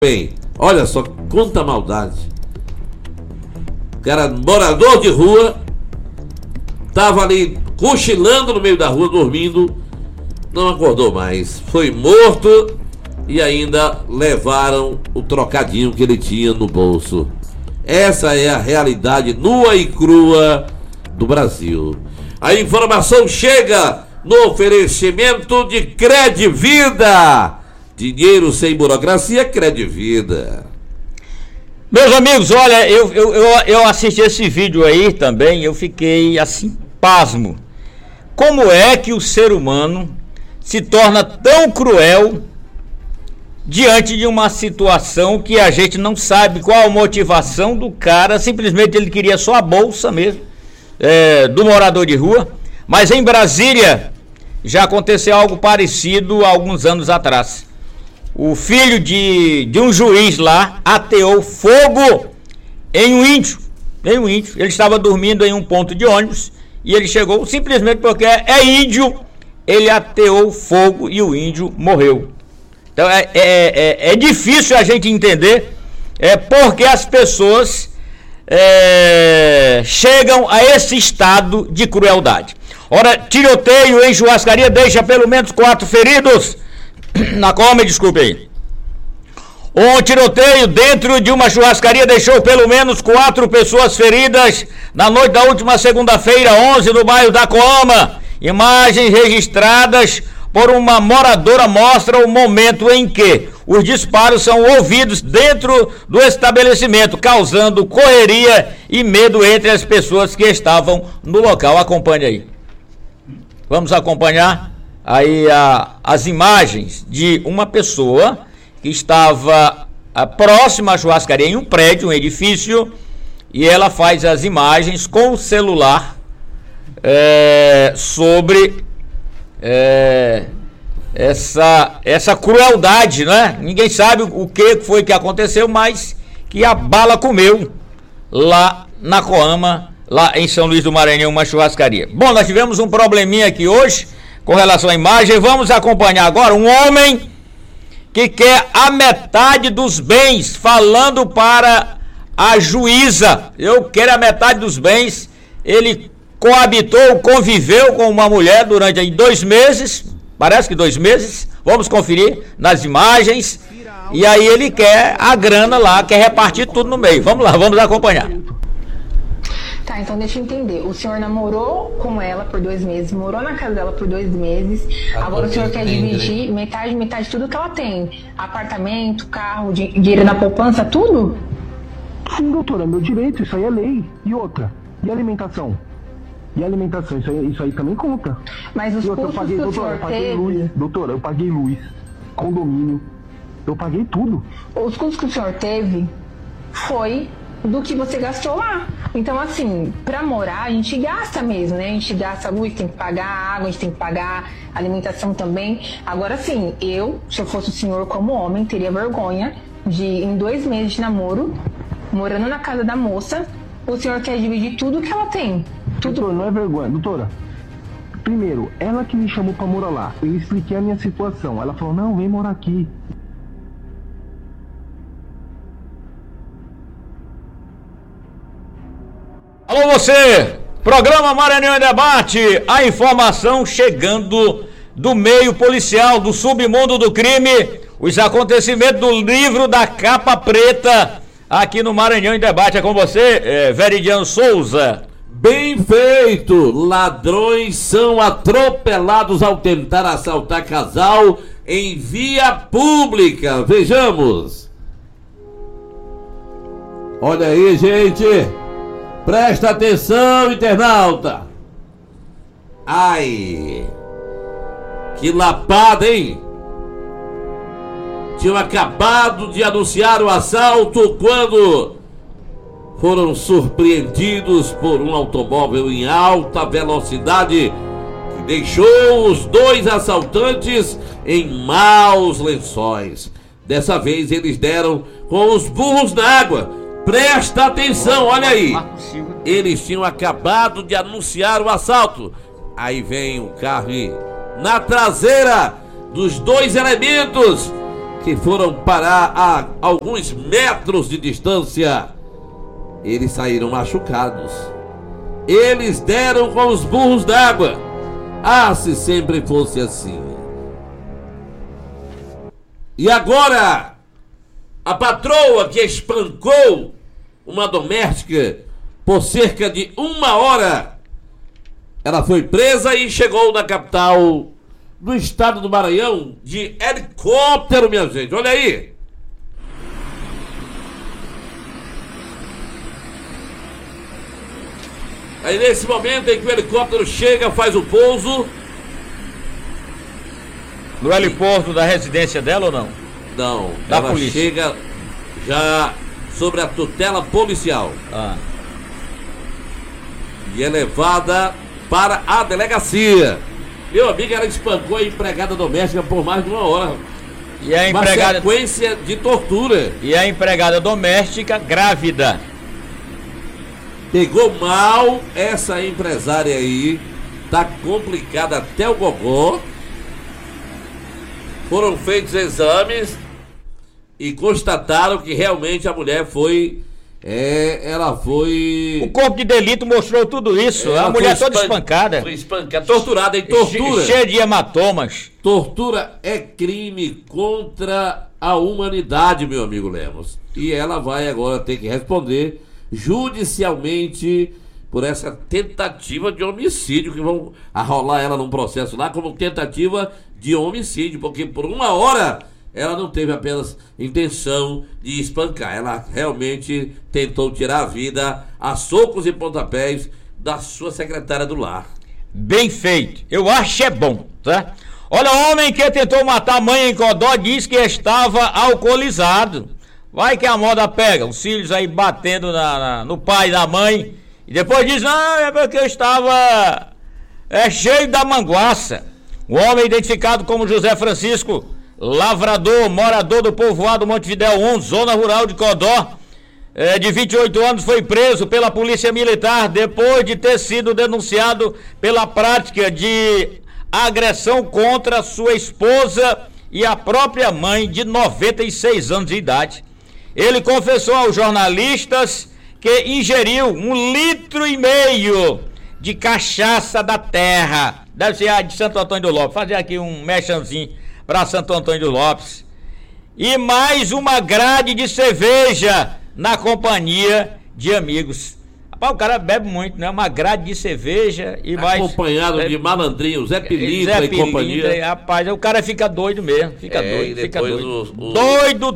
Bem, olha só quanta maldade. O cara, morador de rua, tava ali cochilando no meio da rua, dormindo, não acordou mais. Foi morto e ainda levaram o trocadinho que ele tinha no bolso. Essa é a realidade nua e crua do Brasil. A informação chega no oferecimento de Credvida. Dinheiro sem burocracia, Credvida. Meus amigos, olha, eu assisti esse vídeo aí também, eu fiquei assim, pasmo. Como é que o ser humano se torna tão cruel diante de uma situação que a gente não sabe qual a motivação do cara? Simplesmente ele queria só a bolsa mesmo, do morador de rua. Mas em Brasília já aconteceu algo parecido há alguns anos atrás. O filho de um juiz lá ateou fogo em um índio. Ele estava dormindo em um ponto de ônibus e ele chegou simplesmente porque é índio. Ele ateou fogo e o índio morreu. Então é difícil a gente entender porque as pessoas chegam a esse estado de crueldade. Ora, tiroteio em churrascaria deixa pelo menos 4 feridos. Na Coama, desculpe aí. Um tiroteio dentro de uma churrascaria deixou pelo menos 4 pessoas feridas na noite da última segunda-feira, 11, no bairro da Coama. Imagens registradas por uma moradora mostram o momento em que os disparos são ouvidos dentro do estabelecimento, causando correria e medo entre as pessoas que estavam no local. Acompanhe aí. Vamos acompanhar aí as imagens de uma pessoa que estava próxima à churrascaria, em um prédio, um edifício, e ela faz as imagens com o celular sobre essa crueldade, né? Ninguém sabe o que foi que aconteceu, mas que a bala comeu lá na Coama, lá em São Luís do Maranhão, uma churrascaria. Bom, nós tivemos um probleminha aqui hoje com relação à imagem. Vamos acompanhar agora um homem que quer a metade dos bens, falando para a juíza: eu quero a metade dos bens. Ele conviveu com uma mulher durante aí 2 meses, parece que 2 meses, vamos conferir nas imagens, e aí ele quer a grana lá, quer repartir tudo no meio. Vamos lá, vamos acompanhar. Tá, então deixa eu entender. O senhor namorou com ela por 2 meses, morou na casa dela por 2 meses. Agora o senhor quer dividir metade tudo que ela tem. Apartamento, carro, dinheiro na poupança, tudo? Sim, doutora, meu direito, isso aí é lei. E outra? E alimentação? Isso aí também conta. Mas os custos que o senhor teve... Doutora, eu paguei luz, condomínio, eu paguei tudo. Os custos que o senhor teve foi do que você gastou lá. Então, assim, pra morar, a gente gasta mesmo, né? A gente gasta luz, tem que pagar água, a gente tem que pagar alimentação também. Agora, sim, se eu fosse o senhor como homem, teria vergonha de, em 2 meses de namoro, morando na casa da moça, o senhor quer dividir tudo que ela tem. Tudo. Doutora, não é vergonha. Doutora, primeiro, ela que me chamou pra morar lá. Eu expliquei a minha situação. Ela falou, não, vem morar aqui. Alô você, programa Maranhão em Debate, a informação chegando do meio policial, do submundo do crime, os acontecimentos do livro da capa preta, aqui no Maranhão em Debate. É com você, Veridiano Souza. Bem feito! Ladrões são atropelados ao tentar assaltar casal em via pública. Vejamos. Olha aí, gente. Presta atenção, internauta. Ai, que lapada, hein? Tinham acabado de anunciar o assalto quando foram surpreendidos por um automóvel em alta velocidade que deixou os 2 assaltantes em maus lençóis. Dessa vez eles deram com os burros na água. Presta atenção, olha aí. Eles tinham acabado de anunciar o assalto. Aí vem o carro e, na traseira dos 2 elementos, que foram parar a alguns metros de distância, eles saíram machucados. Eles deram com os burros d'água. Ah, se sempre fosse assim. E agora, a patroa que espancou uma doméstica por cerca de 1 hora, ela foi presa e chegou na capital do estado do Maranhão de helicóptero, minha gente. Olha aí. Aí nesse momento em que o helicóptero chega, faz o pouso. No heliporto da residência dela ou não? Não, Da ela polícia. chega já sobre a tutela policial. Ah. E é levada para a delegacia. Meu amigo, ela espancou a empregada doméstica por mais de 1 hora. E a Uma empregada, sequência de tortura. e a empregada doméstica grávida. Pegou mal essa empresária aí. Tá complicada até o gogó. Foram feitos exames e constataram que realmente a mulher foi... ela foi... O corpo de delito mostrou tudo isso. ela A mulher foi toda espancada. Foi espancada, torturada em tortura. Cheia de hematomas. Tortura é crime contra a humanidade, meu amigo Lemos. E ela vai agora ter que responder judicialmente por essa tentativa de homicídio, que vão arrolar ela num processo lá como tentativa de homicídio, porque por 1 hora ela não teve apenas intenção de espancar, ela realmente tentou tirar a vida a socos e pontapés da sua secretária do lar. Bem feito. Eu acho bom, tá? Olha, o homem que tentou matar a mãe em Codó diz que estava alcoolizado. Vai que a moda pega. Os filhos aí batendo no pai e na mãe. E depois diz, não, é porque eu estava cheio da manguaça. O homem identificado como José Francisco, lavrador, morador do povoado Montevidéu 1, zona rural de Codó, de 28 anos, foi preso pela polícia militar depois de ter sido denunciado pela prática de agressão contra sua esposa e a própria mãe de 96 anos de idade. Ele confessou aos jornalistas que ingeriu 1,5 litro de cachaça da terra. Deve ser a de Santo Antônio do Lopes. Fazer aqui um mechanzinho para Santo Antônio do Lopes. E mais uma grade de cerveja na companhia de amigos. Rapaz, o cara bebe muito, né? Uma grade de cerveja e mais... Acompanhado de malandrinho, Zé Pilintra e companhia. Rapaz, o cara fica doido mesmo. Fica doido, e fica depois doido.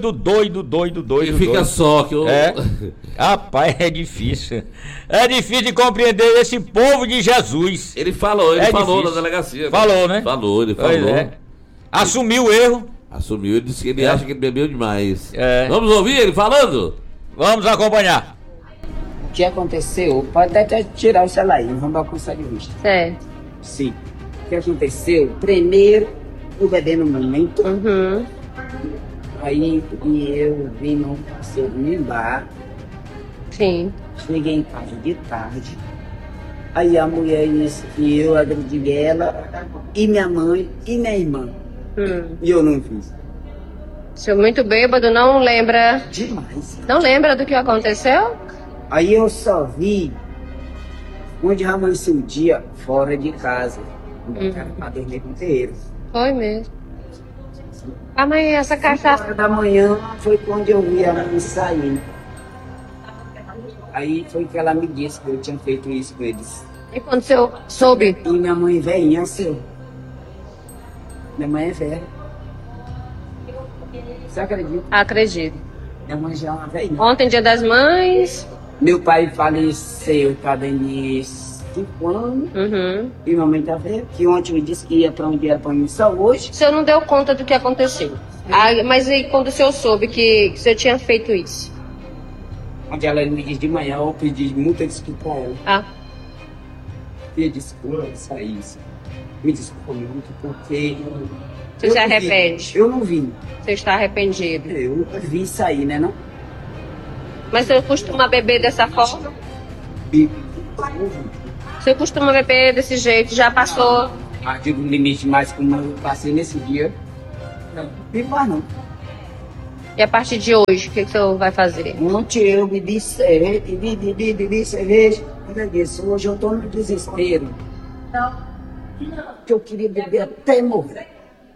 Doido. E fica só que o... Rapaz, é difícil. É difícil de compreender esse povo de Jesus. Ele falou na difícil. delegacia. Falou, né? Falou, ele Pois falou. é. Assumiu o erro. Assumiu, ele disse que ele acha que ele bebeu demais. É. Vamos ouvir ele falando? Vamos acompanhar. O que aconteceu? Pode até tirar o celular aí, vamos alcançar de vista. Certo. Sim. O que aconteceu? Primeiro, eu bebendo muito. Uhum. Aí eu vim num bar. Sim. Cheguei em casa de tarde. Aí a mulher disse que eu agredi ela, e minha mãe, e minha irmã. E eu não fiz. Senhor muito bêbado, não lembra... Demais. Não lembra do que aconteceu? Aí eu só vi onde já amanheceu o dia fora de casa. Botaram pra dormir com o terreiro. Foi mesmo. Ah, mas essa cachaça... 5 horas da manhã foi quando eu vi a mãe saindo. Aí foi que ela me disse que eu tinha feito isso com eles. E quando o senhor soube? E minha mãe velhinha, seu. Minha mãe é velha. Você acredita? Acredito. Minha mãe já é uma velhinha. Ontem, dia das mães... Meu pai faleceu, tá dentro de 5 anos. Uhum. E minha mãe tá velha. Que ontem me disse que ia pra um dia pra missão hoje. O senhor não deu conta do que aconteceu. Ah, mas aí quando o senhor soube que o senhor tinha feito isso? Onde ela me disse de manhã, eu pedi muita desculpa a ela. Ah, Pedi desculpa, isso aí. Me desculpa muito, porque... você se arrepende? Eu não vi. Você está arrependido. Eu nunca vi isso aí, né, não? Mas o senhor costuma beber dessa forma? Vi. O senhor costuma beber desse jeito? Já passou? Aqui no limite mais como eu passei nesse dia. Não vivo mais não. E a partir de hoje, o que o senhor vai fazer? Ontem eu bebi cerveja. Olha isso, hoje eu tô no desespero. Que eu queria beber até morrer.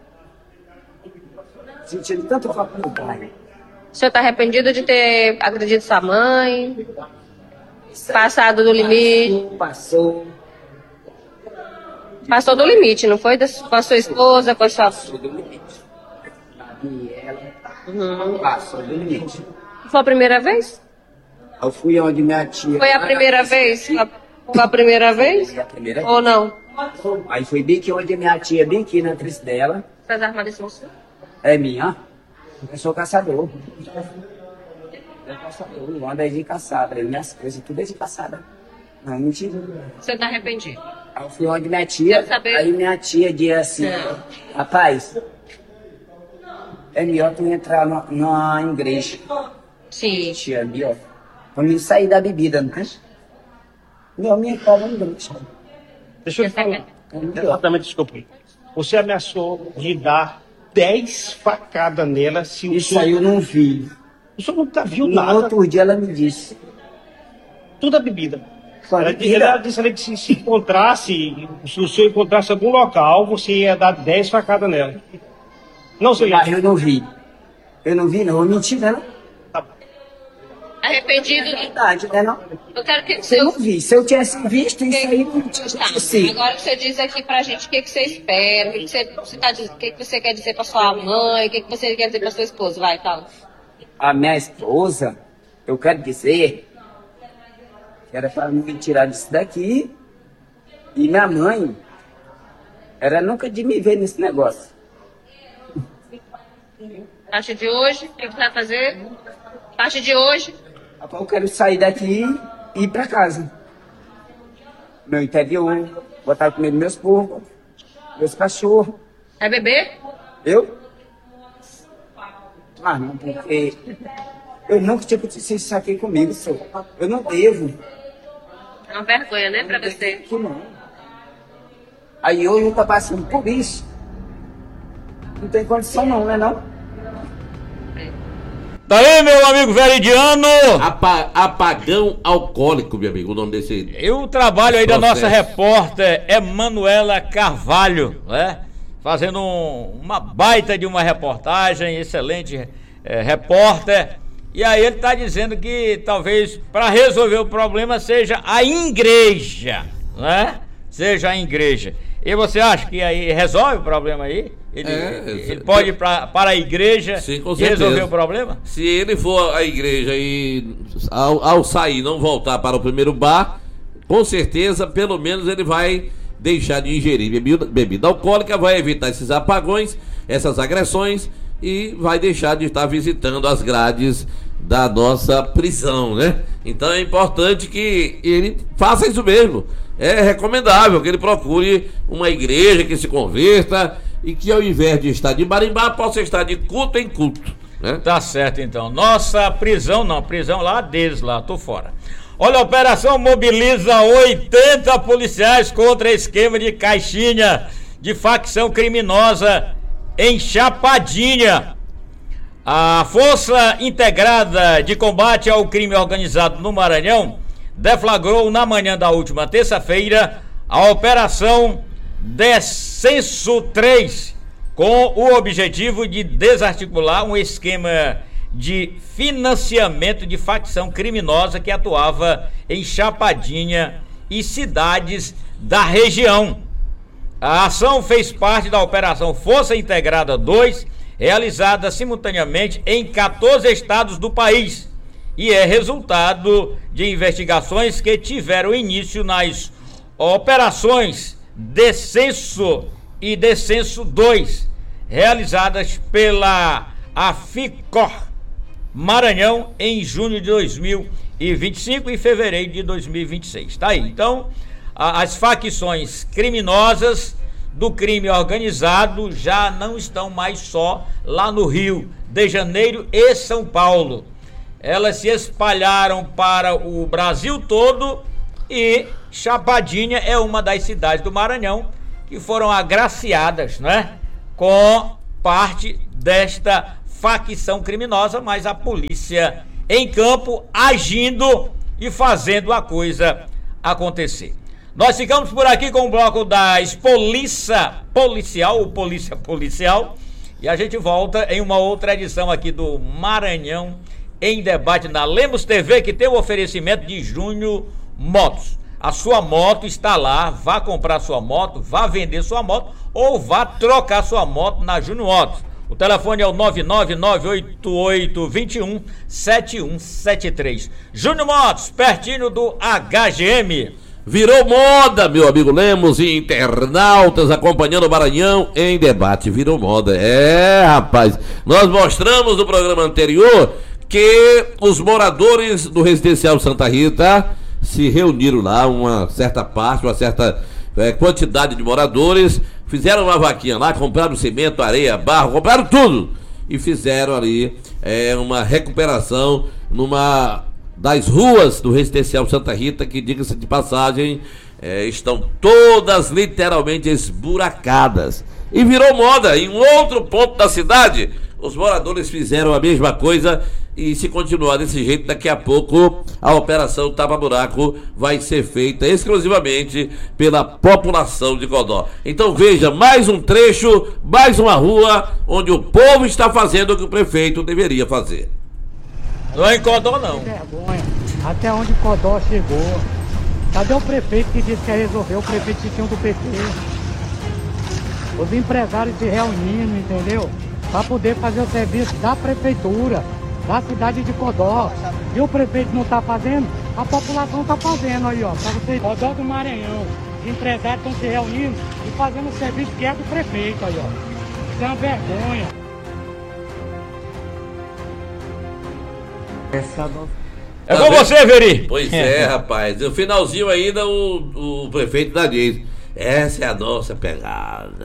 Sentindo tanta falta do pai. O senhor está arrependido de ter agredido sua mãe? Passado do limite? Passou. Passou do limite, não foi? Com a sua esposa, com a sua... Passou do limite. E ela passou do limite. Foi a primeira vez? Eu fui onde minha tia... Foi a primeira vez? Foi a primeira vez? Foi a primeira Ou não? Aí foi bem que onde minha tia, bem aqui na atriz dela. Faz armada em você? É minha. Eu sou caçador. Eu caçador, eu ando aí de caçada. Minhas coisas, tudo é de caçada. Não, mentira. Você tá arrependido? Aí eu fui onde minha tia, aí minha tia disse assim, rapaz, é melhor tu entrar numa igreja. Sim. Tia, melhor. Pra mim sair da bebida, não tem? Meu, minha cobra não deixa. Deixa eu te falar. Exatamente, desculpa. Você ameaçou de dar 10 facadas nela se o Isso senhor... aí eu não vi. O senhor nunca viu No nada. outro dia ela me disse. Tudo a bebida. Só Ela bebida. disse ali que se encontrasse, se o senhor encontrasse algum local, você ia dar 10 facadas nela. Não, senhor. Mas eu não vi. Eu não vi, não. Mentira, não. Tá bom. Arrependido de... Verdade, né, não? Eu quero que Eu não vi. Se eu tivesse visto isso aí, não tinha acontecido. Agora você diz aqui pra gente o que você espera, o que você quer dizer pra sua mãe, o que você quer dizer pra sua esposa. Vai, fala. A minha esposa, eu quero dizer, que era para me tirar disso daqui. E minha mãe, era nunca de me ver nesse negócio. A partir de hoje, o que você vai fazer? A partir de hoje, Agora eu quero sair daqui e ir para casa. Meu interior, botar comida meus porcos, meus cachorros. vai beber? Eu? Ah, não, porque eu nunca tinha acontecido isso aqui comigo, senhor. Eu não devo. É uma vergonha, né, pra você? Que não. Aí hoje eu tô passando por isso. Não tem condição não, né não? Tá aí, meu amigo Veridiano. Apagão alcoólico, meu amigo, o nome desse... E o trabalho aí da processo. nossa repórter Emanuela Carvalho, né? Fazendo uma baita de uma reportagem, excelente repórter. E aí ele tá dizendo que talvez para resolver o problema seja a igreja, né? Seja a igreja. E você acha que aí resolve o problema aí? Ele pode ir para a igreja sim, com e certeza. resolver o problema? Se ele for à igreja e ao sair não voltar para o primeiro bar, com certeza, pelo menos ele vai deixar de ingerir bebida alcoólica, vai evitar esses apagões, essas agressões e vai deixar de estar visitando as grades da nossa prisão, né? Então é importante que ele faça isso mesmo. É recomendável que ele procure uma igreja que se converta e que ao invés de estar de barimbá, possa estar de culto em culto, né? Tá certo então. Nossa prisão não, prisão lá deles lá, tô fora. Olha, a operação mobiliza 80 policiais contra esquema de caixinha de facção criminosa em Chapadinha. A Força Integrada de Combate ao Crime Organizado no Maranhão deflagrou na manhã da última terça-feira a Operação Descenso 3, com o objetivo de desarticular um esquema de financiamento de facção criminosa que atuava em Chapadinha e cidades da região. A ação fez parte da Operação Força Integrada 2, realizada simultaneamente em 14 estados do país, e é resultado de investigações que tiveram início nas operações Descenso e Descenso 2, realizadas pela AFICOR Maranhão em junho de 2025 e fevereiro de 2026. Tá aí, então, as facções criminosas do crime organizado já não estão mais só lá no Rio de Janeiro e São Paulo. Elas se espalharam para o Brasil todo e Chapadinha é uma das cidades do Maranhão que foram agraciadas, né, com parte desta facção criminosa, mas a polícia em campo agindo e fazendo a coisa acontecer. Nós ficamos por aqui com o bloco das Polícia Policial, e a gente volta em uma outra edição aqui do Maranhão em Debate na Lemos TV, que tem o oferecimento de Júnior Motos. A sua moto está lá, vá comprar sua moto, vá vender sua moto ou vá trocar sua moto na Júnior Motos. O telefone é o 99988217173. Júnior Motos, pertinho do HGM. Virou moda, meu amigo Lemos e internautas acompanhando o Maranhão em Debate. Virou moda. Rapaz, nós mostramos no programa anterior que os moradores do Residencial Santa Rita se reuniram lá, uma certa quantidade de moradores, fizeram uma vaquinha lá, compraram cimento, areia, barro, compraram tudo e fizeram ali uma recuperação numa das ruas do Residencial Santa Rita, que, diga-se de passagem, estão todas literalmente esburacadas. E virou moda. Em um outro ponto da cidade, os moradores fizeram a mesma coisa, e se continuar desse jeito, daqui a pouco a operação tapa-buraco vai ser feita exclusivamente pela população de Codó. Então veja, mais um trecho, mais uma rua onde o povo está fazendo o que o prefeito deveria fazer. Não é em Codó, não. Vergonha. Até onde Codó chegou. Cadê o prefeito que disse que ia resolver? O prefeito que tinha do PT. Os empresários se reunindo, entendeu? Para poder fazer o serviço da prefeitura, da cidade de Codó. E o prefeito não está fazendo, a população está fazendo aí, ó. Para vocês, Codó do Maranhão. Os empresários estão se reunindo e fazendo o serviço que é do prefeito aí, ó. Isso é uma vergonha. É com você, Veri. Pois é, rapaz. No finalzinho ainda o prefeito da diz: essa é a nossa pegada.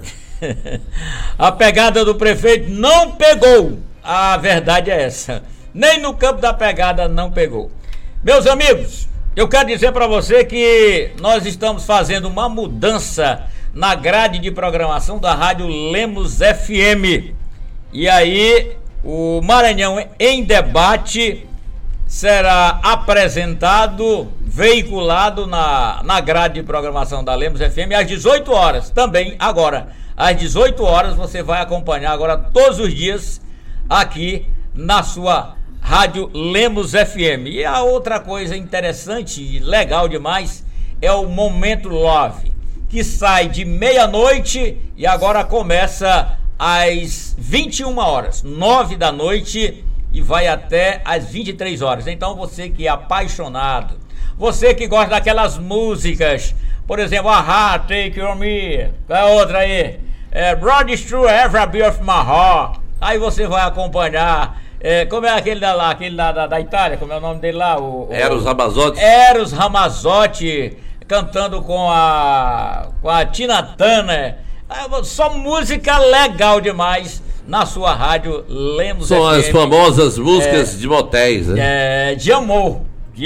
A pegada do prefeito não pegou. A verdade é essa. Nem no campo da pegada não pegou. Meus amigos, eu quero dizer para você que nós estamos fazendo uma mudança na grade de programação da Rádio Lemos FM. E aí, o Maranhão em Debate será apresentado, veiculado na grade de programação da Lemos FM às 18 horas. Também agora, às 18 horas, você vai acompanhar agora todos os dias aqui na sua Rádio Lemos FM. E a outra coisa interessante e legal demais é o Momento Love, que sai de meia-noite e agora começa às 21 horas, 9 da noite, e vai até às 23 horas. Então você que é apaixonado, você que gosta daquelas músicas, por exemplo, Aha, Take On Me, a outra aí, Rod Stewart, Every Beat of My Heart. Aí você vai acompanhar, como é aquele da Itália, como é o nome dele lá? Eros Ramazzotti. Eros Ramazzotti, cantando com a Tina Turner. Só música legal demais na sua rádio Lemos São FM. As famosas músicas de motéis, né? De amor.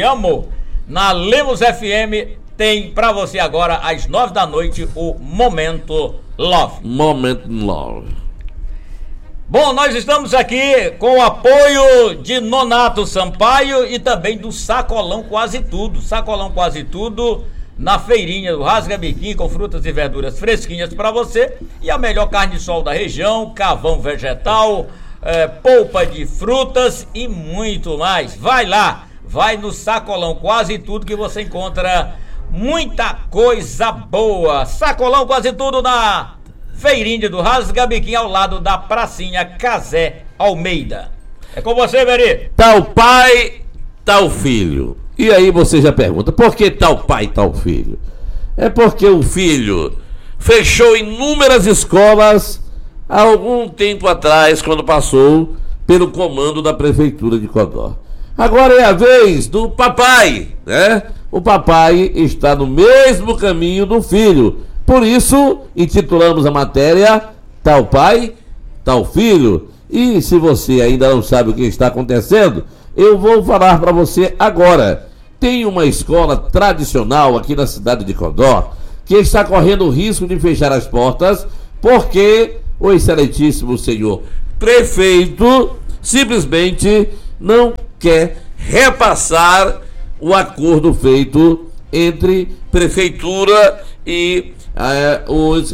Na Lemos FM tem pra você agora às 9 da noite o Momento Love. Momento Love. Bom, nós estamos aqui com o apoio de Nonato Sampaio e também do Sacolão Quase Tudo. Sacolão Quase Tudo na feirinha do Rasga Biquinho, com frutas e verduras fresquinhas para você, e a melhor carne de sol da região, carvão vegetal, polpa de frutas e muito mais. Vai lá, vai no Sacolão Quase Tudo que você encontra muita coisa boa. Sacolão Quase Tudo na feirinha do Rasga Biquinho, ao lado da pracinha Casé Almeida. É com você, Veri. Tal pai, tal filho. E aí você já pergunta, por que tal pai, tal filho? É porque o filho fechou inúmeras escolas há algum tempo atrás, quando passou pelo comando da Prefeitura de Codó. Agora é a vez do papai, né? O papai está no mesmo caminho do filho. Por isso, intitulamos a matéria Tal Pai, Tal Filho. E se você ainda não sabe o que está acontecendo, eu vou falar para você agora. Tem uma escola tradicional aqui na cidade de Codó que está correndo o risco de fechar as portas porque o excelentíssimo senhor prefeito simplesmente não quer repassar o acordo feito entre prefeitura e os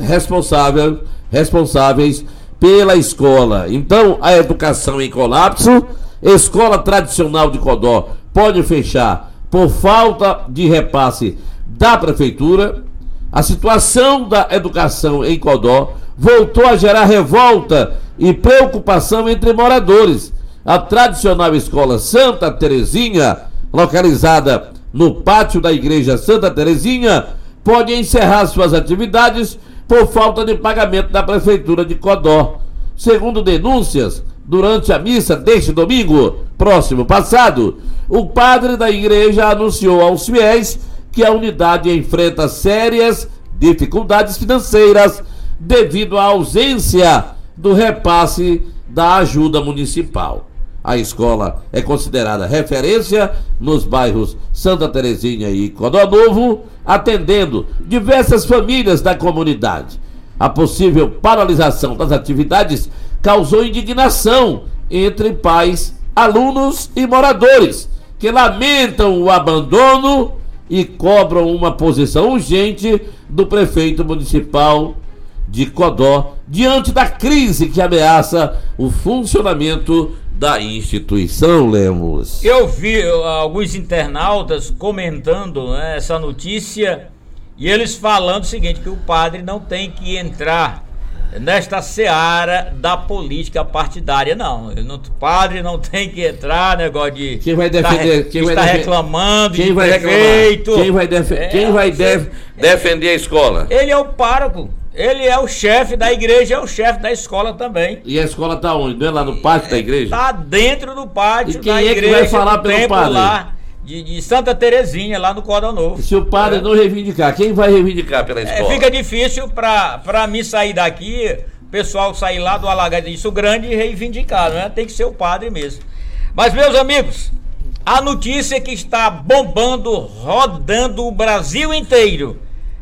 responsáveis pela escola. Então, a educação em colapso, escola tradicional de Codó pode fechar por falta de repasse da prefeitura. A situação da educação em Codó voltou a gerar revolta e preocupação entre moradores. A tradicional escola Santa Terezinha, localizada no pátio da igreja Santa Terezinha, pode encerrar suas atividades por falta de pagamento da prefeitura de Codó. Segundo denúncias, durante a missa deste domingo, próximo passado, o padre da igreja anunciou aos fiéis que a unidade enfrenta sérias dificuldades financeiras devido à ausência do repasse da ajuda municipal. A escola é considerada referência nos bairros Santa Terezinha e Codó Novo, atendendo diversas famílias da comunidade. A possível paralisação das atividades causou indignação entre pais, alunos e moradores, que lamentam o abandono e cobram uma posição urgente do prefeito municipal de Codó diante da crise que ameaça o funcionamento da instituição, Lemos. Eu vi alguns internautas comentando, né, essa notícia, e eles falando o seguinte, que o padre não tem que entrar nesta seara da política partidária, não. O padre não tem que entrar, negócio de quem vai defender, reclamando, quem vai prefeito, quem vai defender a escola? Ele é o pároco. Ele é o chefe da igreja, é o chefe da escola também. E a escola tá onde? Não é lá no pátio da igreja? Tá dentro do pátio da igreja. E quem é que vai falar pelo padre? Lá de Santa Terezinha, lá no Codó Novo. Se o padre não reivindicar, quem vai reivindicar pela escola? Fica difícil pra mim sair daqui, o pessoal sair lá do Alagadiço Grande e reivindicar, né? Tem que ser o padre mesmo. Mas, meus amigos, a notícia que está bombando, rodando o Brasil inteiro,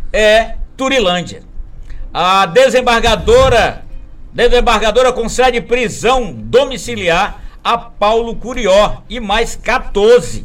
é Turilândia. A desembargadora concede prisão domiciliar a Paulo Curió e mais 14.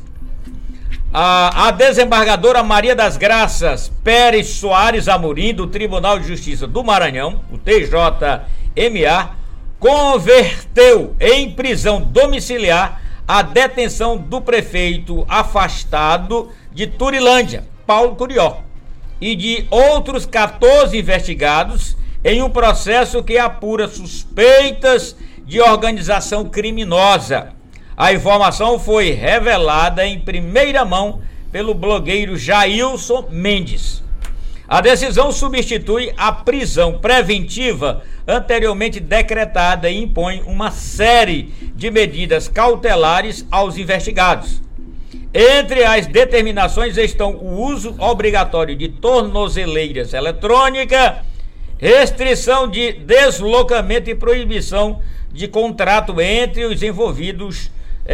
A desembargadora Maria das Graças Pérez Soares Amorim, do Tribunal de Justiça do Maranhão, o TJMA, converteu em prisão domiciliar a detenção do prefeito afastado de Turilândia, Paulo Curió, e de outros 14 investigados em um processo que apura suspeitas de organização criminosa. A informação foi revelada em primeira mão pelo blogueiro Jailson Mendes. A decisão substitui a prisão preventiva anteriormente decretada e impõe uma série de medidas cautelares aos investigados. Entre as determinações estão o uso obrigatório de tornozeleiras eletrônicas, restrição de deslocamento e proibição de contrato entre os envolvidos,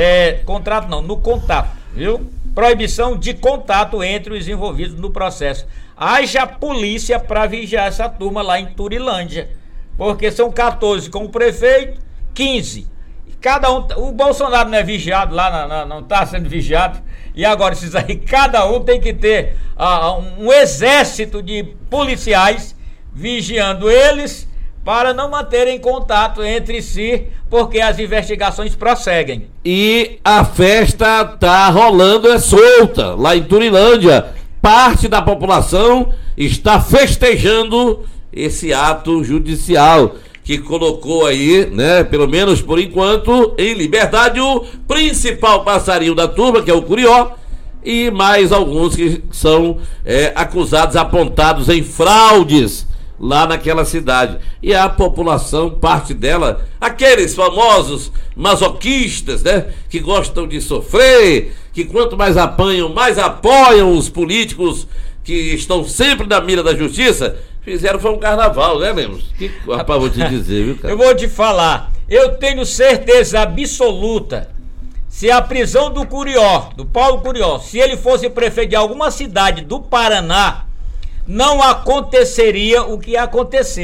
no contato, viu? Proibição de contato entre os envolvidos no processo. Haja polícia para vigiar essa turma lá em Turilândia, porque são 14 com o prefeito, 15. Cada um, o Bolsonaro não é vigiado lá, não está sendo vigiado, e agora esses aí, cada um tem que ter um exército de policiais vigiando eles para não manterem contato entre si, porque as investigações prosseguem. E a festa tá rolando solta lá em Turilândia. Parte da população está festejando esse ato judicial que colocou aí, né, pelo menos por enquanto, em liberdade o principal passarinho da turma, que é o Curió, e mais alguns que são acusados, apontados em fraudes lá naquela cidade. E a população, parte dela, aqueles famosos masoquistas, né, que gostam de sofrer, que quanto mais apanham, mais apoiam os políticos que estão sempre na mira da justiça. Fizeram foi um carnaval, né, Lemos? Que rapaz, vou te dizer, viu, cara? Eu vou te falar, eu tenho certeza absoluta, se a prisão do Curió, do Paulo Curió, se ele fosse prefeito de alguma cidade do Paraná, não aconteceria o que aconteceu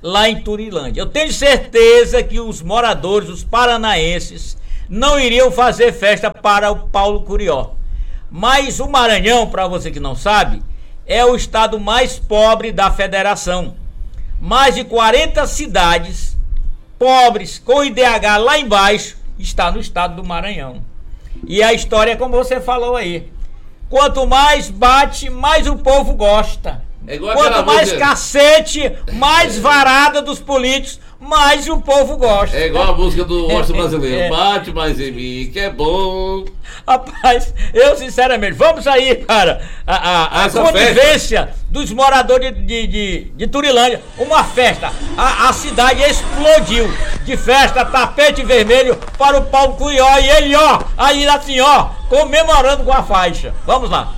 lá em Turilândia. Eu tenho certeza que os moradores, os paranaenses, não iriam fazer festa para o Paulo Curió. Mas o Maranhão, para você que não sabe, é o estado mais pobre da federação. Mais de 40 cidades pobres com IDH lá embaixo está no estado do Maranhão. E a história é como você falou aí. Quanto mais bate, mais o povo gosta. Quanto mais cacete, mais varada dos políticos, mais o povo gosta. É igual a música do Washington brasileiro. Bate mais em mim, que é bom. Rapaz, eu sinceramente, vamos aí para a convivência dos moradores de Turilândia. Uma festa. A cidade explodiu de festa, tapete vermelho para o Paulo Curió. E ele, aí assim, comemorando com a faixa. Vamos lá.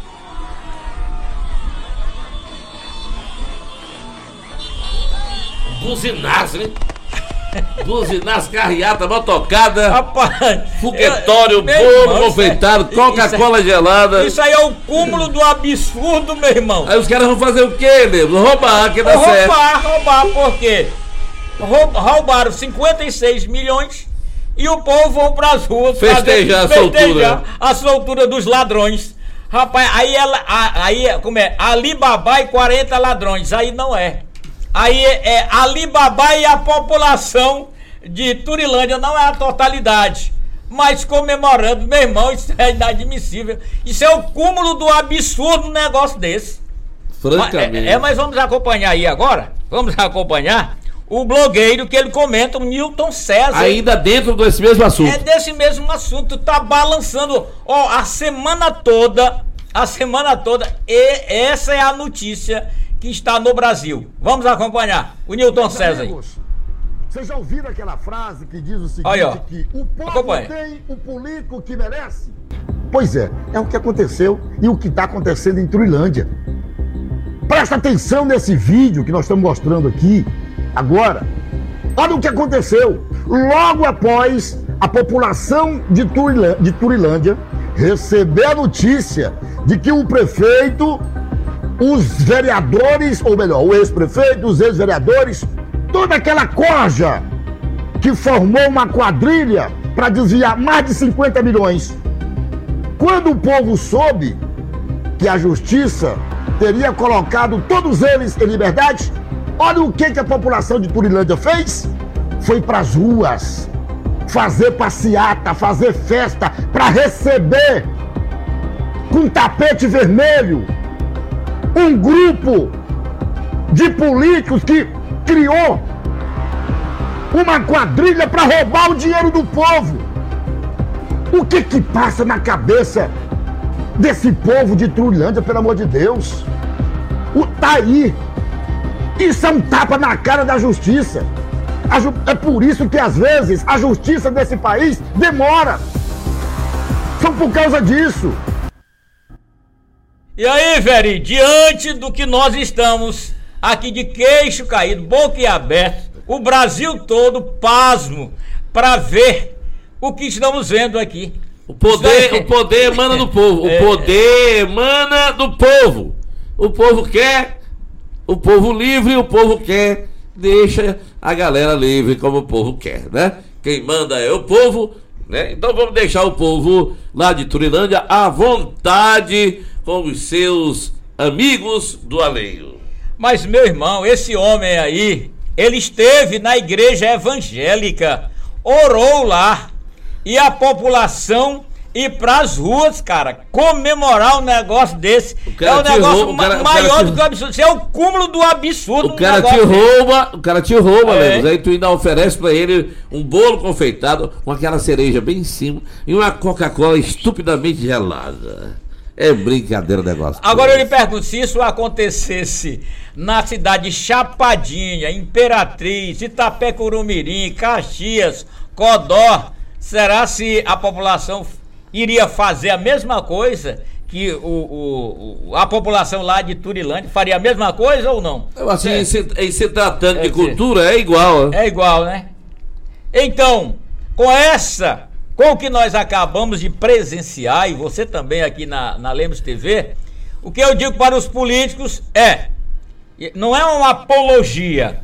Buzinaço, hein? Buzinaço, carreata, motocada. Rapaz, foguetório, bolo confeitado, Coca-Cola gelada. Isso aí é o cúmulo do absurdo, meu irmão. Aí os caras vão fazer o quê, nego? Roubar, que dá certo. Roubar, por quê? Roubaram 56 milhões e o povo vão pras ruas festejar a soltura dos ladrões. Rapaz, aí como é? Alibaba e 40 ladrões, aí não é. Aí é Alibaba e a população de Turilândia, não é a totalidade. Mas comemorando, meu irmão, isso é inadmissível. Isso é o cúmulo do absurdo, um negócio desse. Francamente. Mas vamos acompanhar aí agora. Vamos acompanhar o blogueiro que ele comenta, o Newton César. Ainda dentro desse mesmo assunto. É desse mesmo assunto, tá balançando a semana toda. E essa é a notícia que está no Brasil. Vamos acompanhar o Newton César aí. Vocês já ouviram aquela frase que diz o seguinte, que o povo tem o político que merece? Pois é o que aconteceu e o que está acontecendo em Turilândia. Presta atenção nesse vídeo que nós estamos mostrando aqui agora. Olha o que aconteceu. Logo após a população de Turilândia receber a notícia de que o prefeito, os vereadores, ou melhor, o ex-prefeito, os ex-vereadores, toda aquela corja que formou uma quadrilha para desviar mais de 50 milhões. Quando o povo soube que a justiça teria colocado todos eles em liberdade, olha o que a população de Turilândia fez. Foi para as ruas fazer passeata, fazer festa, para receber com tapete vermelho um grupo de políticos que criou uma quadrilha para roubar o dinheiro do povo. O que passa na cabeça desse povo de Turilândia, pelo amor de Deus? Tá aí. Isso é um tapa na cara da justiça. É por isso que às vezes a justiça desse país demora. Só por causa disso. E aí, Veri, diante do que nós estamos aqui de queixo caído, boca aberta, o Brasil todo pasmo para ver o que estamos vendo aqui. O poder emana do povo. O poder emana do povo. O povo quer, o povo livre, o povo quer. Deixa a galera livre como o povo quer, né? Quem manda é o povo, né? Então vamos deixar o povo lá de Turilândia à vontade com os seus amigos do alheio. Mas, meu irmão, esse homem aí, ele esteve na igreja evangélica, orou lá, e a população ir pras ruas, cara, comemorar um negócio desse. É um negócio maior do que o absurdo. Isso é o cúmulo do absurdo. O cara te rouba, Lemos. Aí tu ainda oferece pra ele um bolo confeitado com aquela cereja bem em cima e uma Coca-Cola estupidamente gelada. É brincadeira o negócio. Agora eu lhe pergunto, se isso acontecesse na cidade de Chapadinha, Imperatriz, Itapé-Curumirim, Caxias, Codó, será se a população iria fazer a mesma coisa que a população lá de Turilândia faria a mesma coisa ou não? Assim, em se tratando de cultura, é igual. É igual, né? Então, com o que nós acabamos de presenciar, e você também aqui na Lemos TV, o que eu digo para os políticos não é uma apologia,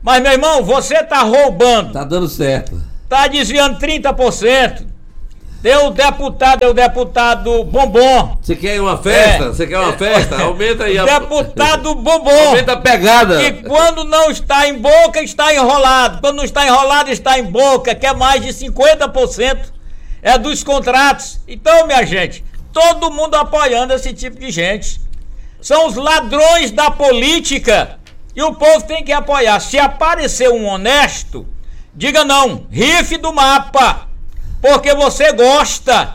Mas, meu irmão, você tá roubando. Tá dando certo. Tá desviando 30%. Deu o deputado Bombom. Você quer uma festa? Você quer uma festa? Aumenta aí. Deputado Bombom. Aumenta a pegada. E quando não está em boca, está enrolado. Quando não está enrolado, está em boca. Que é mais de 50% é dos contratos. Então, minha gente, todo mundo apoiando esse tipo de gente. São os ladrões da política. E o povo tem que apoiar. Se aparecer um honesto, diga não. Rife do mapa. Porque você gosta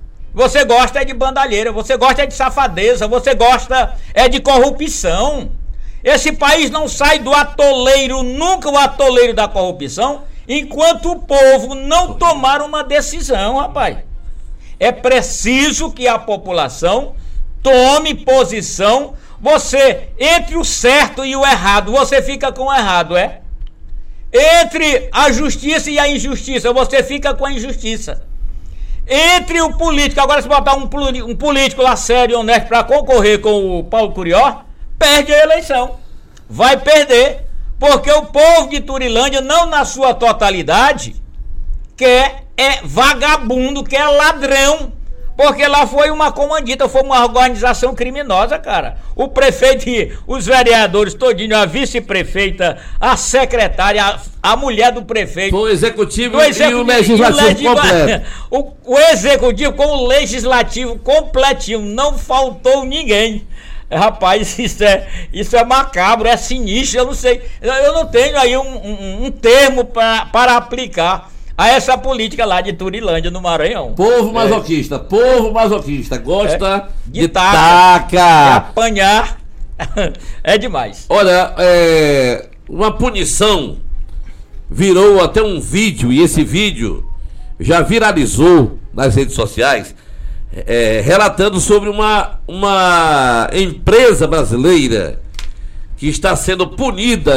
é de bandalheira, você gosta é de safadeza, você gosta é de corrupção. Esse país não sai do atoleiro, nunca o atoleiro da corrupção, enquanto o povo não tomar uma decisão, rapaz. É preciso que a população tome posição. Você, entre o certo e o errado, você fica com o errado, é? Entre a justiça e a injustiça, você fica com a injustiça. Entre o político, agora se botar um político lá sério e honesto para concorrer com o Paulo Curió, perde a eleição. Vai perder, porque o povo de Turilândia, não na sua totalidade, quer é vagabundo, quer ladrão. Porque lá foi uma comandita, foi uma organização criminosa, cara. O prefeito e os vereadores todinho, a vice-prefeita, a secretária, a mulher do prefeito. O executivo e o legislativo completo. O executivo com o legislativo completinho, não faltou ninguém. Rapaz, isso é macabro, é sinistro, eu não sei. Eu não tenho aí um termo para aplicar a essa política lá de Turilândia, no Maranhão. Povo masoquista, gosta de taca. De apanhar. É demais. Olha, uma punição virou até um vídeo, e esse vídeo já viralizou nas redes sociais, relatando sobre uma empresa brasileira que está sendo punida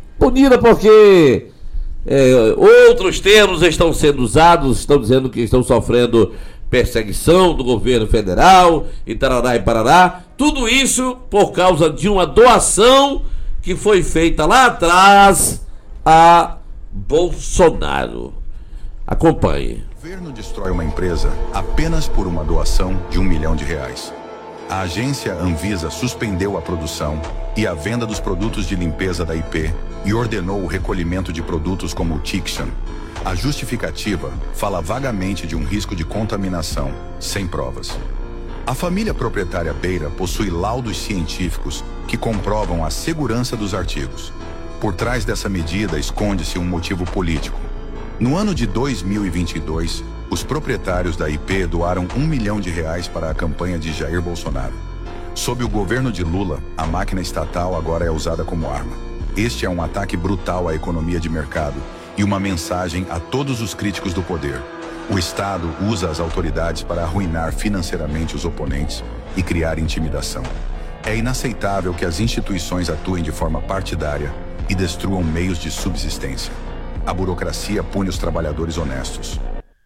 porque outros termos estão sendo usados, estão dizendo que estão sofrendo perseguição do governo federal e tarará e parará. Tudo isso por causa de uma doação que foi feita lá atrás a Bolsonaro. Acompanhe. O governo destrói uma empresa apenas por uma doação de R$1 milhão. A agência Anvisa suspendeu a produção e a venda dos produtos de limpeza da IP e ordenou o recolhimento de produtos como o Tixan. A justificativa fala vagamente de um risco de contaminação, sem provas. A família proprietária Beira possui laudos científicos que comprovam a segurança dos artigos. Por trás dessa medida esconde-se um motivo político. No ano de 2022, os proprietários da IP doaram R$1 milhão para a campanha de Jair Bolsonaro. Sob o governo de Lula, a máquina estatal agora é usada como arma. Este é um ataque brutal à economia de mercado e uma mensagem a todos os críticos do poder. O Estado usa as autoridades para arruinar financeiramente os oponentes e criar intimidação. É inaceitável que as instituições atuem de forma partidária e destruam meios de subsistência. A burocracia pune os trabalhadores honestos.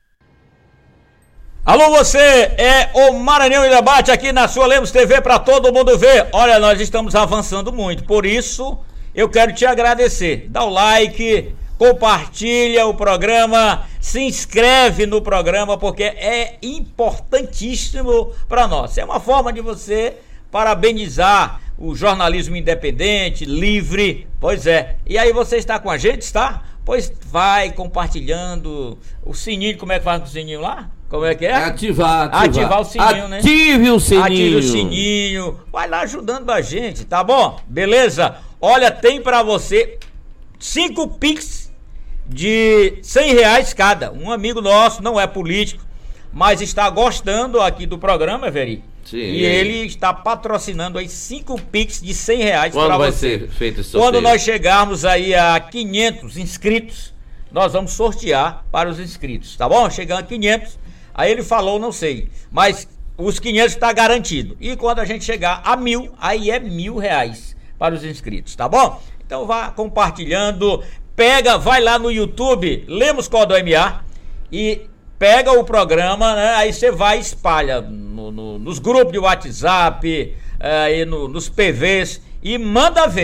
Alô, você, é o Maranhão em Debate aqui na sua Lemos TV para todo mundo ver. Olha, nós estamos avançando muito, por isso eu quero te agradecer. Dá o like, compartilha o programa, se inscreve no programa, porque é importantíssimo para nós. É uma forma de você parabenizar o jornalismo independente, livre, pois é. E aí você está com a gente, está? Pois vai compartilhando o sininho. Como é que faz com o sininho lá? Como é que é? Ativar o sininho, né? Ative o sininho. Vai lá ajudando a gente, tá bom? Beleza? Olha, tem pra você 5 Pix de R$100 cada. Um amigo nosso, não é político, mas está gostando aqui do programa, Veri. Sim. E ele está patrocinando aí 5 Pix de R$100 para você. Quando vai ser feito esse sorteio? Quando nós chegarmos aí a 500 inscritos, nós vamos sortear para os inscritos, tá bom? Chegando a 500, aí ele falou, não sei, mas os 500 está garantido. E quando a gente chegar a 1.000, aí é R$1.000 para os inscritos, tá bom? Então vá compartilhando, vai lá no YouTube, Lemos Código MA, e pega o programa, né? Aí você vai e espalha nos grupos de WhatsApp, nos PVs, e manda ver.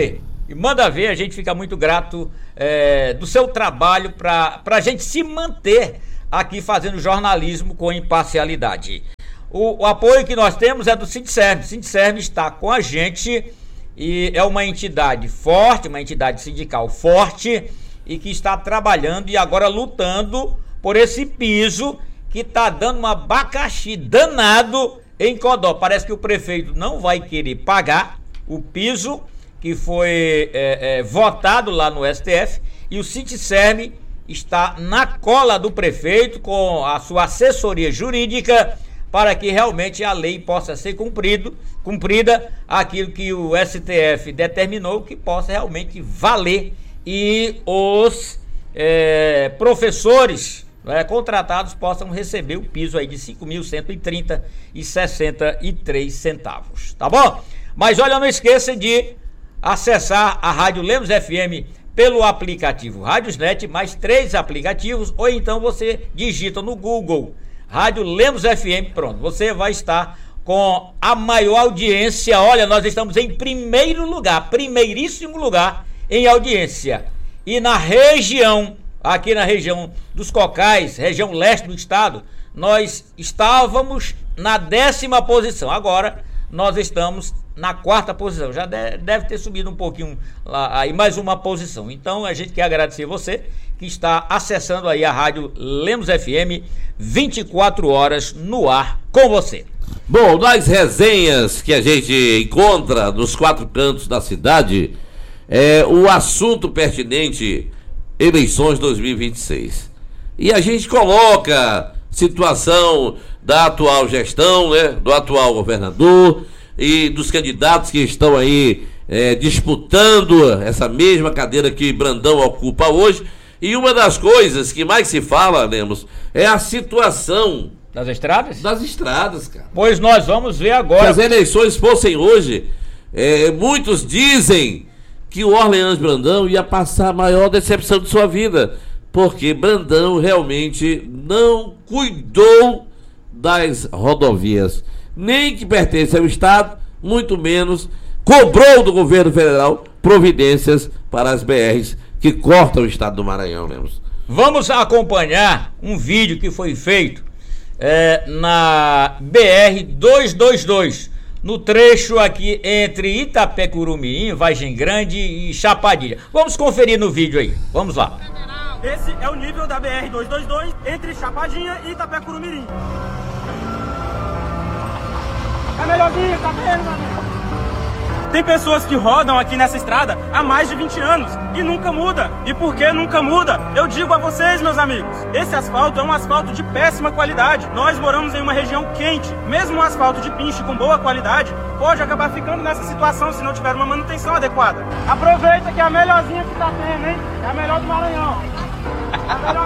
E manda ver, a gente fica muito grato do seu trabalho para a gente se manter aqui fazendo jornalismo com imparcialidade. O apoio que nós temos é do Sindserv. O Sindserv está com a gente e é uma entidade forte, uma entidade sindical forte e que está trabalhando e agora lutando por esse piso que está dando um abacaxi danado em Codó. Parece que o prefeito não vai querer pagar o piso que foi votado lá no STF e o Sindserv está na cola do prefeito com a sua assessoria jurídica para que realmente a lei possa ser cumprida, aquilo que o STF determinou que possa realmente valer e os professores contratados possam receber o piso aí de R$ 5.130,63, tá bom? Mas olha, não esqueça de acessar a Rádio Lemos FM pelo aplicativo Rádiosnet, mais 3 aplicativos, ou então você digita no Google Rádio Lemos FM, pronto, você vai estar com a maior audiência. Olha, nós estamos em primeiro lugar, primeiríssimo lugar em audiência. E na região, aqui na região dos Cocais, região leste do estado, nós estávamos na 10ª posição, agora nós estamos na 4ª posição, já deve ter subido um pouquinho lá, aí mais uma posição. Então a gente quer agradecer você que está acessando aí a Rádio Lemos FM, 24 horas no ar com você. Bom, nas resenhas que a gente encontra nos 4 cantos da cidade, o assunto pertinente, eleições 2026. E a gente coloca situação da atual gestão, né, do atual governador e dos candidatos que estão aí disputando essa mesma cadeira que Brandão ocupa hoje. E uma das coisas que mais se fala, Lemos, é a situação das estradas? Das estradas, cara. Pois nós vamos ver agora. Se as eleições fossem hoje, muitos dizem que o Orleans Brandão ia passar a maior decepção de sua vida, porque Brandão realmente não cuidou das rodovias, nem que pertence ao Estado, muito menos cobrou do governo federal providências para as BRs que cortam o estado do Maranhão, Lemos. Vamos acompanhar um vídeo que foi feito na BR-222, no trecho aqui entre Itapecuru-Mirim, Vargem Grande e Chapadilha. Vamos conferir no vídeo aí, vamos lá. Esse é o nível da BR-222 entre Chapadinha e Itapecuru-Mirim. É melhorzinho, tá vendo, meu amigo? Tem pessoas que rodam aqui nessa estrada há mais de 20 anos e nunca muda. E por que nunca muda? Eu digo a vocês, meus amigos, esse asfalto é um asfalto de péssima qualidade. Nós moramos em uma região quente. Mesmo um asfalto de pinche com boa qualidade pode acabar ficando nessa situação se não tiver uma manutenção adequada. Aproveita que é a melhorzinha que tá tendo, hein? É a melhor do Maranhão. É a melhor